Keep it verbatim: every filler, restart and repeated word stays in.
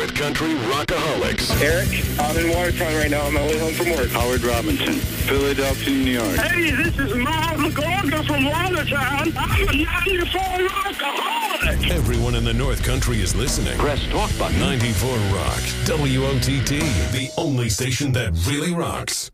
North Country Rockaholics. Eric, I'm in Watertown right now. I'm on my way home from work. Howard Robinson, Philadelphia, New York. Hey, this is Miles McGorga from Watertown. I'm a ninety-four Rockaholic. Everyone in the North Country is listening. Press talk button. ninety-four Rock. W O T T, the only station that really rocks.